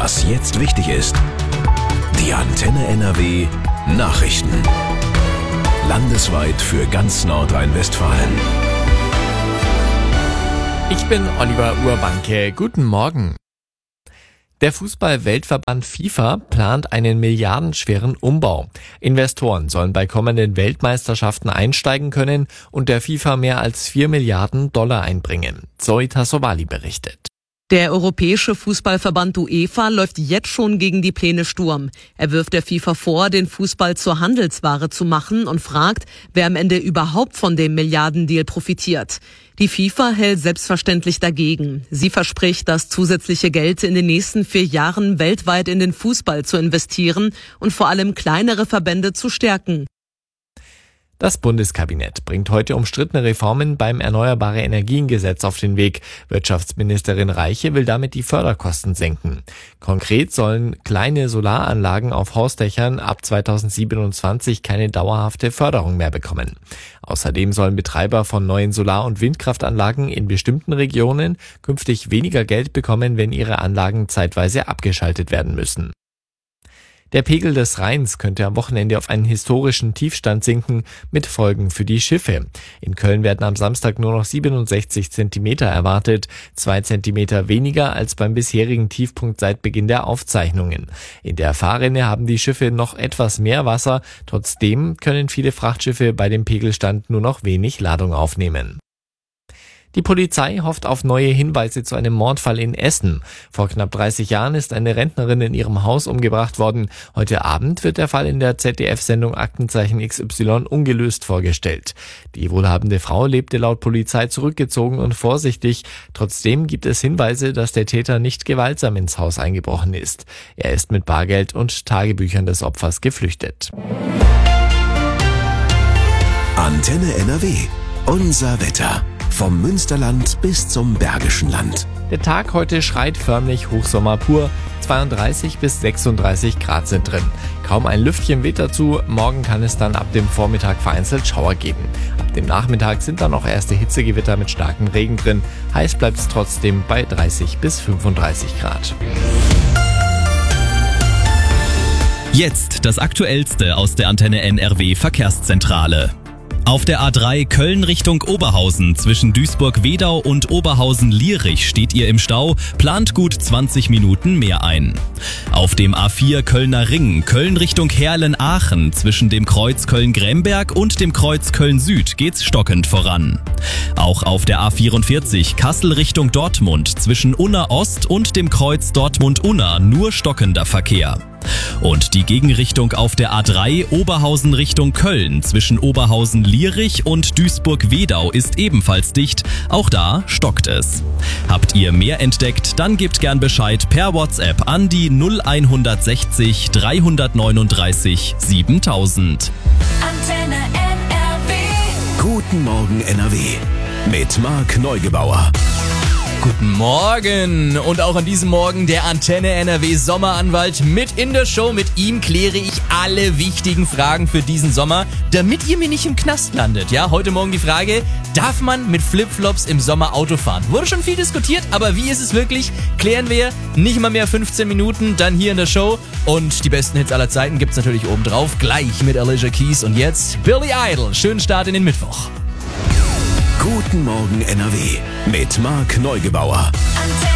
Was jetzt wichtig ist. Die Antenne NRW Nachrichten. Landesweit für ganz Nordrhein-Westfalen. Ich bin Oliver Urbanke. Guten Morgen. Der Fußball-Weltverband FIFA plant einen milliardenschweren Umbau. Investoren sollen bei kommenden Weltmeisterschaften einsteigen können und der FIFA mehr als 4 Milliarden Dollar einbringen. Zoe Tassovali berichtet. Der Europäische Fußballverband UEFA läuft jetzt schon gegen die Pläne Sturm. Er wirft der FIFA vor, den Fußball zur Handelsware zu machen und fragt, wer am Ende überhaupt von dem Milliardendeal profitiert. Die FIFA hält selbstverständlich dagegen. Sie verspricht, das zusätzliche Geld in den nächsten 4 Jahren weltweit in den Fußball zu investieren und vor allem kleinere Verbände zu stärken. Das Bundeskabinett bringt heute umstrittene Reformen beim Erneuerbare-Energien-Gesetz auf den Weg. Wirtschaftsministerin Reiche will damit die Förderkosten senken. Konkret sollen kleine Solaranlagen auf Hausdächern ab 2027 keine dauerhafte Förderung mehr bekommen. Außerdem sollen Betreiber von neuen Solar- und Windkraftanlagen in bestimmten Regionen künftig weniger Geld bekommen, wenn ihre Anlagen zeitweise abgeschaltet werden müssen. Der Pegel des Rheins könnte am Wochenende auf einen historischen Tiefstand sinken, mit Folgen für die Schiffe. In Köln werden am Samstag nur noch 67 Zentimeter erwartet, 2 Zentimeter weniger als beim bisherigen Tiefpunkt seit Beginn der Aufzeichnungen. In der Fahrrinne haben die Schiffe noch etwas mehr Wasser, trotzdem können viele Frachtschiffe bei dem Pegelstand nur noch wenig Ladung aufnehmen. Die Polizei hofft auf neue Hinweise zu einem Mordfall in Essen. Vor knapp 30 Jahren ist eine Rentnerin in ihrem Haus umgebracht worden. Heute Abend wird der Fall in der ZDF-Sendung Aktenzeichen XY ungelöst vorgestellt. Die wohlhabende Frau lebte laut Polizei zurückgezogen und vorsichtig. Trotzdem gibt es Hinweise, dass der Täter nicht gewaltsam ins Haus eingebrochen ist. Er ist mit Bargeld und Tagebüchern des Opfers geflüchtet. Antenne NRW. Unser Wetter. Vom Münsterland bis zum Bergischen Land. Der Tag heute schreit förmlich Hochsommer pur. 32 bis 36 Grad sind drin. Kaum ein Lüftchen weht dazu. Morgen kann es dann ab dem Vormittag vereinzelt Schauer geben. Ab dem Nachmittag sind dann noch erste Hitzegewitter mit starkem Regen drin. Heiß bleibt es trotzdem bei 30 bis 35 Grad. Jetzt das Aktuellste aus der Antenne NRW Verkehrszentrale. Auf der A3 Köln Richtung Oberhausen zwischen Duisburg-Wedau und Oberhausen-Lierich steht ihr im Stau, plant gut 20 Minuten mehr ein. Auf dem A4 Kölner Ring Köln Richtung Heerlen-Aachen zwischen dem Kreuz Köln-Gremberg und dem Kreuz Köln-Süd geht's stockend voran. Auch auf der A44 Kassel Richtung Dortmund zwischen Unna Ost und dem Kreuz Dortmund-Unna nur stockender Verkehr. Und die Gegenrichtung auf der A3 Oberhausen Richtung Köln zwischen Oberhausen-Lierich und Duisburg-Wedau ist ebenfalls dicht. Auch da stockt es. Habt ihr mehr entdeckt, dann gebt gern Bescheid per WhatsApp an die 0160 339 7000. Antenne NRW. Guten Morgen NRW. Mit Marc Neugebauer. Guten Morgen und auch an diesem Morgen der Antenne NRW Sommeranwalt mit in der Show. Mit ihm kläre ich alle wichtigen Fragen für diesen Sommer, damit ihr mir nicht im Knast landet. Ja, heute Morgen die Frage, darf man mit Flipflops im Sommer Auto fahren? Wurde schon viel diskutiert, aber wie ist es wirklich? Klären wir nicht mal mehr 15 Minuten, dann hier in der Show. Und die besten Hits aller Zeiten gibt's natürlich obendrauf, gleich mit Alicia Keys. Und jetzt Billy Idol. Schönen Start in den Mittwoch. Guten Morgen NRW mit Marc Neugebauer. Antenne